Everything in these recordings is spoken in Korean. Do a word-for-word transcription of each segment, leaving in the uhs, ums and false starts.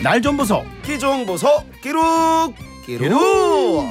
날 좀 보소. 기 좀 보소. 기룩 기룩. 기룩.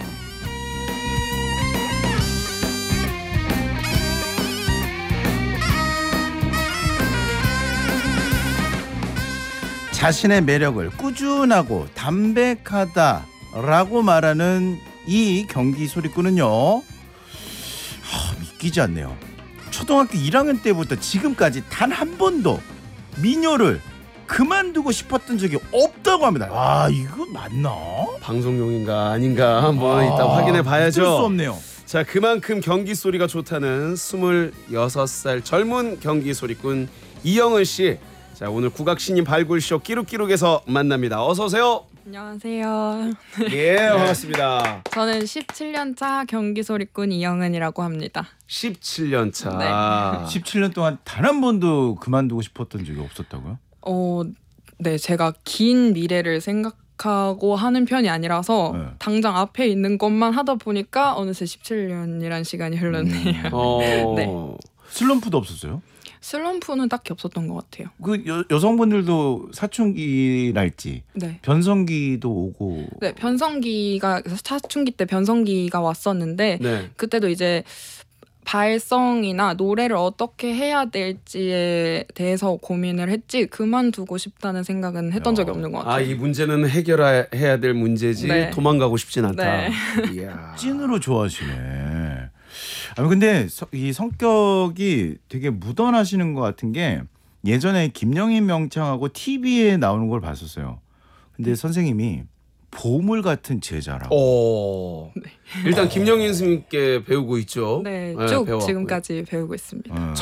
자신의 매력을 꾸준하고 담백하다라고 말하는 이 경기 소리꾼은요, 하, 믿기지 않네요. 초등학교 일 학년 때부터 지금까지 단 한 번도 미녀를 그만두고 싶었던 적이 없다고 합니다. 와, 이거 맞나? 방송용인가 아닌가 한번 아, 이따 확인해 봐야죠. 믿을 수 없네요. 자, 그만큼 경기 소리가 좋다는 스물여섯 살 젊은 경기 소리꾼 이영은 씨. 자, 오늘 국악 신인 발굴쇼 끼룩끼룩에서 만납니다. 어서 오세요. 안녕하세요. 예, 반갑습니다. 저는 십칠 년 차 경기 소리꾼 이영은이라고 합니다. 십칠 년 차. 십칠 년 동안 단 한 번도 그만두고 싶었던 적이 없었다고요? 어, 네, 제가 긴 미래를 생각하고 하는 편이 아니라서 네. 당장 앞에 있는 것만 하다 보니까 어느새 십칠 년이란 시간이 흘렀네요. 어. 네. 슬럼프도 없었어요? 슬럼프는 딱히 없었던 것 같아요. 그 여, 여성분들도 사춘기랄지 네. 변성기도 오고. 네, 변성기가 사춘기 때 변성기가 왔었는데 네. 그때도 이제 발성이나 노래를 어떻게 해야 될지에 대해서 고민을 했지 그만두고 싶다는 생각은 했던 야. 적이 없는 것 같아요. 아, 이 문제는 해결해야 될 문제지 네. 도망가고 싶진 않다. 네. 이야. 찐으로 좋아하시네. 아 근데 서, 이 성격이 되게 무던하시는 것 같은 게 예전에 김영인 명창하고 티비에 나오는 걸 봤었어요. 근데 선생님이 보물 같은 제자라고. 오. 일단 김영인 스님께 배우고 있죠. 네, 네, 쭉 배워왔고요. 지금까지 배우고 있습니다. 어.